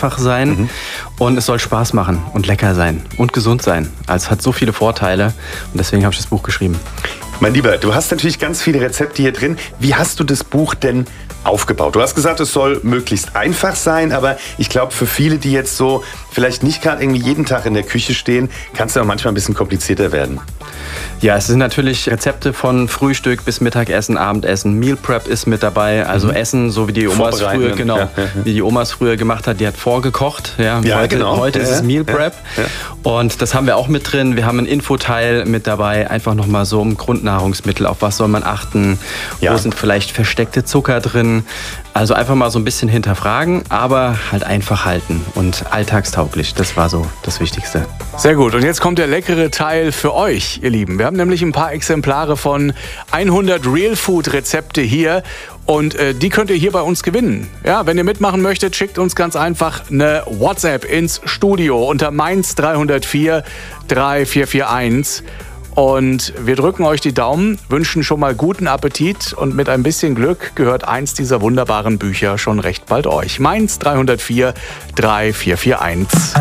einfach sein und es soll Spaß machen und lecker sein und gesund sein. Also es hat so viele Vorteile und deswegen habe ich das Buch geschrieben. Mein Lieber, du hast natürlich ganz viele Rezepte hier drin. Wie hast du das Buch denn aufgebaut? Du hast gesagt, es soll möglichst einfach sein, aber ich glaube, für viele, die jetzt so vielleicht nicht gerade irgendwie jeden Tag in der Küche stehen, kann es ja auch manchmal ein bisschen komplizierter werden. Ja, es sind natürlich Rezepte von Frühstück bis Mittagessen, Abendessen. Meal Prep ist mit dabei, also Essen, so wie die Omas früher, wie die Omas früher gemacht hat. Die hat vorgekocht. Ja, heute ist es Meal Prep. Und das haben wir auch mit drin. Wir haben einen Infoteil mit dabei, einfach nochmal so um Grundnahrungsmittel, auf was soll man achten, wo sind vielleicht versteckte Zucker drin. Also einfach mal so ein bisschen hinterfragen, aber halt einfach halten und alltagstauglich. Das war so das Wichtigste. Sehr gut. Und jetzt kommt der leckere Teil für euch, ihr Lieben. Wir haben nämlich ein paar Exemplare von 100 Real Food Rezepte hier. Und die könnt ihr hier bei uns gewinnen. Ja, wenn ihr mitmachen möchtet, schickt uns ganz einfach eine WhatsApp ins Studio unter Mainz 304 3441. Und wir drücken euch die Daumen, wünschen schon mal guten Appetit und mit ein bisschen Glück gehört eins dieser wunderbaren Bücher schon recht bald euch. Mainz 304 3441.